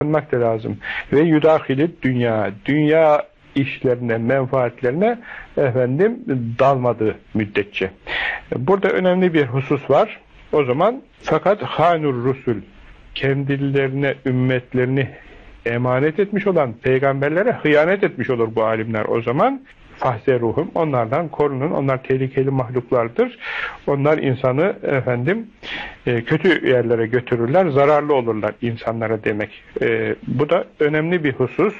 da lazım. Ve yudahilit dünya işlerine, menfaatlerine dalmadığı müddetçe. Burada önemli bir husus var. O zaman fakat hanur rusul, kendilerine, ümmetlerini emanet etmiş olan peygamberlere hıyanet etmiş olur bu alimler o zaman. Fahzeruhum, onlardan korunun, onlar tehlikeli mahluklardır. Onlar insanı kötü yerlere götürürler, zararlı olurlar insanlara demek. Bu da önemli bir husus.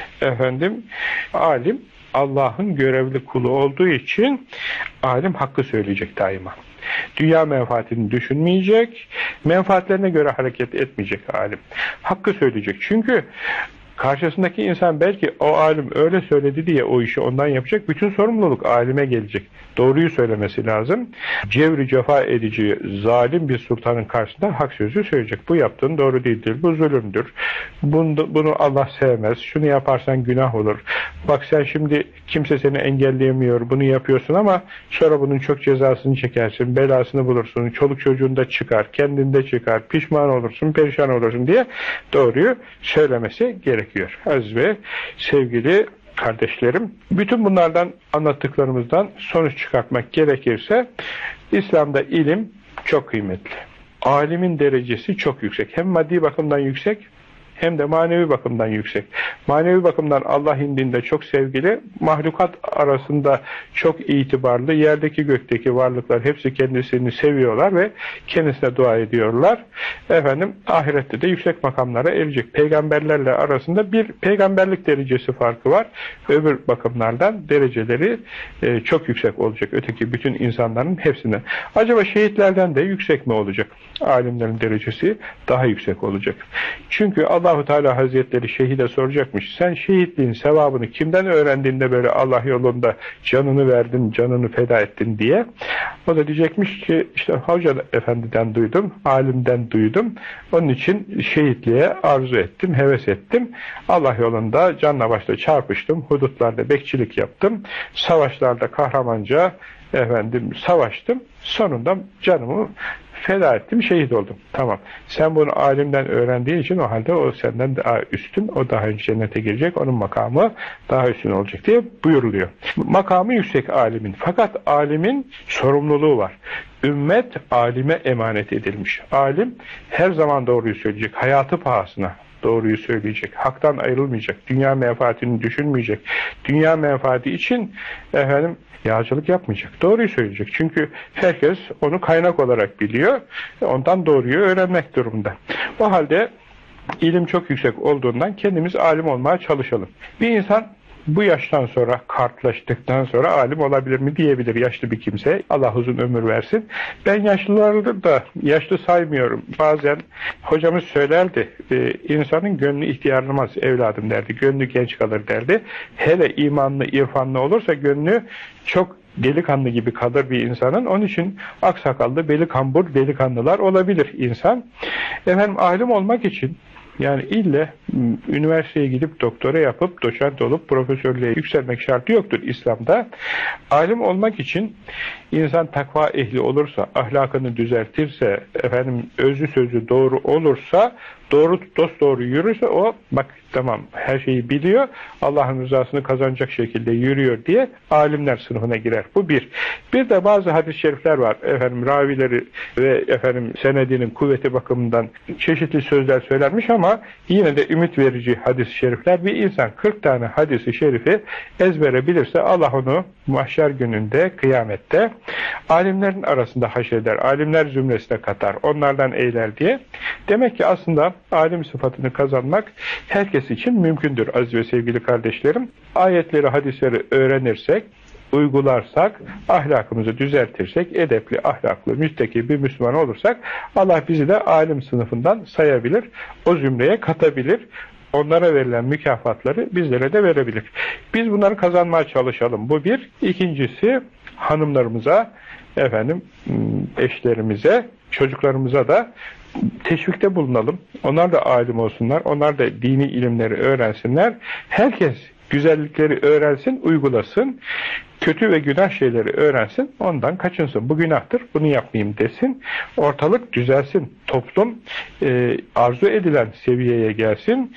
Alim Allah'ın görevli kulu olduğu için alim hakkı söyleyecek daima. Dünya menfaatini düşünmeyecek, menfaatlerine göre hareket etmeyecek alim. Hakkı söyleyecek. Çünkü karşısındaki insan belki o alim öyle söyledi diye o işi ondan yapacak. Bütün sorumluluk alime gelecek. Doğruyu söylemesi lazım. Cevri cefa edici, zalim bir sultanın karşısında hak sözü söyleyecek. Bu yaptığın doğru değildir. Bu zulümdür. Bunu Allah sevmez. Şunu yaparsan günah olur. Bak sen şimdi kimse seni engelleyemiyor. Bunu yapıyorsun ama sonra bunun çok cezasını çekersin. Belasını bulursun. Çoluk çocuğun da çıkar. Kendin de çıkar. Pişman olursun. Perişan olursun diye doğruyu söylemesi gerekiyor. Aziz ve sevgili kardeşlerim, bütün bunlardan anlattıklarımızdan sonuç çıkartmak gerekirse İslam'da ilim çok kıymetli. Alimin derecesi çok yüksek. Hem maddi bakımdan yüksek hem de manevi bakımdan yüksek. Manevi bakımdan Allah indinde çok sevgili, mahlukat arasında çok itibarlı, yerdeki gökteki varlıklar hepsi kendisini seviyorlar ve kendisine dua ediyorlar. Ahirette de yüksek makamlara erecek. Peygamberlerle arasında bir peygamberlik derecesi farkı var. Öbür bakımlardan dereceleri çok yüksek olacak. Öteki bütün insanların hepsinden. Acaba şehitlerden de yüksek mi olacak? Alimlerin derecesi daha yüksek olacak. Çünkü Allahu Teala Hazretleri şehide soracakmış. Sen şehitliğin sevabını kimden öğrendiğinde böyle Allah yolunda canını verdin, canını feda ettin diye. O da diyecekmiş ki işte Hoca Efendi'den duydum, alimden duydum. Onun için şehitliğe arzu ettim, heves ettim. Allah yolunda canla başla çarpıştım, hudutlarda bekçilik yaptım, savaşlarda kahramanca savaştım. Sonunda canımı feda ettim, şehit oldum. Tamam. Sen bunu alimden öğrendiğin için o halde o senden daha üstün, o daha önce cennete girecek, onun makamı daha üstün olacak diye buyuruluyor. Makamı yüksek alimin. Fakat alimin sorumluluğu var. Ümmet alime emanet edilmiş. Alim her zaman doğruyu söyleyecek. Hayatı pahasına doğruyu söyleyecek. Haktan ayrılmayacak. Dünya menfaatini düşünmeyecek. Dünya menfaati için yağcılık yapmayacak. Doğruyu söyleyecek. Çünkü herkes onu kaynak olarak biliyor. Ondan doğruyu öğrenmek durumunda. O halde ilim çok yüksek olduğundan kendimiz alim olmaya çalışalım. Bir insan bu yaştan sonra, kartlaştıktan sonra alim olabilir mi diyebilir yaşlı bir kimse. Allah uzun ömür versin. Ben yaşlıları da yaşlı saymıyorum. Bazen hocamız söylerdi, insanın gönlü ihtiyarlamaz evladım derdi. Gönlü genç kalır derdi. Hele imanlı, irfanlı olursa gönlü çok delikanlı gibi kalır bir insanın. Onun için aksakallı, beli kambur delikanlılar olabilir insan. Alim olmak için yani ille üniversiteye gidip doktora yapıp doçent olup profesörlüğe yükselmek şartı yoktur İslam'da. Alim olmak için insan takva ehli olursa, ahlakını düzeltirse, özü sözü doğru olursa, dosdoğru yürürse o bak tamam her şeyi biliyor, Allah'ın rızasını kazanacak şekilde yürüyor diye alimler sınıfına girer. Bu bir. Bir de bazı hadis-i şerifler var. Ravileri ve senedinin kuvveti bakımından çeşitli sözler söylenmiş ama yine de ümit verici hadis-i şerifler. Bir insan 40 tane hadis-i şerifi ezbere bilirse Allah onu mahşer gününde, kıyamette alimlerin arasında haşreder. Alimler zümresine katar. Onlardan eyler diye. Demek ki aslında alim sıfatını kazanmak herkes için mümkündür aziz ve sevgili kardeşlerim. Ayetleri, hadisleri öğrenirsek, uygularsak, ahlakımızı düzeltirsek, edepli, ahlaklı, müttaki bir Müslüman olursak Allah bizi de alim sınıfından sayabilir, o zümreye katabilir. Onlara verilen mükafatları bizlere de verebilir. Biz bunları kazanmaya çalışalım. Bu bir. İkincisi hanımlarımıza, eşlerimize Çocuklarımıza da teşvikte bulunalım. Onlar da alim olsunlar. Onlar da dini ilimleri öğrensinler. Herkes güzellikleri öğrensin, uygulasın. Kötü ve günah şeyleri öğrensin, ondan kaçınsın. Bu günahtır, bunu yapmayayım desin. Ortalık düzelsin. Toplum arzu edilen seviyeye gelsin.